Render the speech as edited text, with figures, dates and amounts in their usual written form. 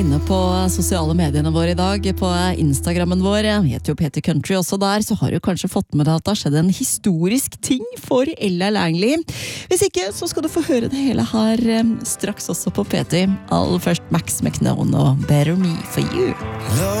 Inne på sosiale mediene våre I dag, på Instagrammen vår, jeg heter jo Peter Country også der, så har du kanskje fått med deg at det har skjedd en historisk ting for Ella Langley. Hvis ikke, så skal du få høre det hele her straks også på Peter. Aller først Max McKnone og Better Me For You.